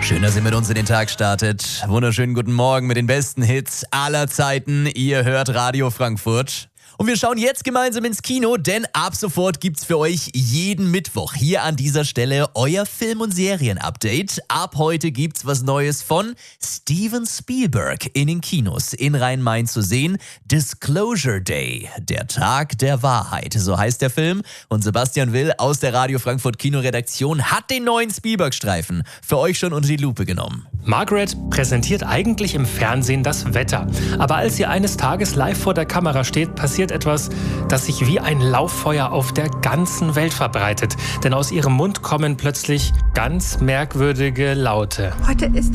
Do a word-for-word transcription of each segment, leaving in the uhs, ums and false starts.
Schön, dass ihr mit uns in den Tag startet. Wunderschönen guten Morgen mit den besten Hits aller Zeiten. Ihr hört Radio Frankfurt. Und wir schauen jetzt gemeinsam ins Kino, denn ab sofort gibt's für euch jeden Mittwoch hier an dieser Stelle euer Film- und Serien-Update. Ab heute gibt's was Neues von Steven Spielberg in den Kinos in Rhein-Main zu sehen. Disclosure Day, der Tag der Wahrheit, so heißt der Film. Und Sebastian Will aus der Radio Frankfurt Kinoredaktion hat den neuen Spielberg-Streifen für euch schon unter die Lupe genommen. Margaret präsentiert eigentlich im Fernsehen das Wetter. Aber als sie eines Tages live vor der Kamera steht, passiert etwas, das sich wie ein Lauffeuer auf der ganzen Welt verbreitet. Denn aus ihrem Mund kommen plötzlich ganz merkwürdige Laute. Heute ist...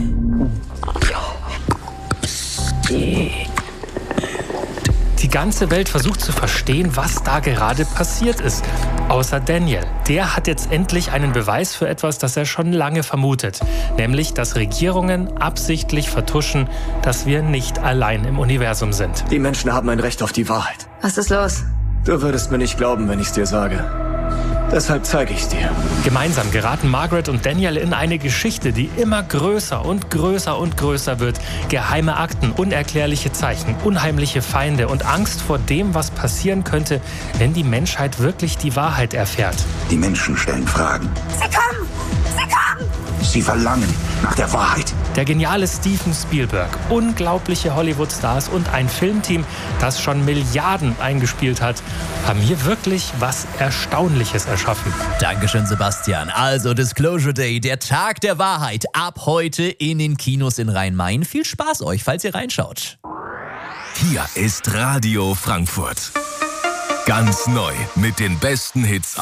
Die ganze Welt versucht zu verstehen, was da gerade passiert ist. Außer Daniel. Der hat jetzt endlich einen Beweis für etwas, das er schon lange vermutet. Nämlich, dass Regierungen absichtlich vertuschen, dass wir nicht allein im Universum sind. Die Menschen haben ein Recht auf die Wahrheit. Was ist los? Du würdest mir nicht glauben, wenn ich's dir sage. Deshalb zeige ich's dir. Gemeinsam geraten Margaret und Daniel in eine Geschichte, die immer größer und größer und größer wird. Geheime Akten, unerklärliche Zeichen, unheimliche Feinde und Angst vor dem, was passieren könnte, wenn die Menschheit wirklich die Wahrheit erfährt. Die Menschen stellen Fragen. Sie kommen! Sie kommen! Sie verlangen nach der Wahrheit. Der geniale Steven Spielberg, unglaubliche Hollywood-Stars und ein Filmteam, das schon Milliarden eingespielt hat, haben hier wirklich was Erstaunliches erschaffen. Dankeschön, Sebastian. Also Disclosure Day, der Tag der Wahrheit, ab heute in den Kinos in Rhein-Main. Viel Spaß euch, falls ihr reinschaut. Hier ist Radio Frankfurt. Ganz neu mit den besten Hits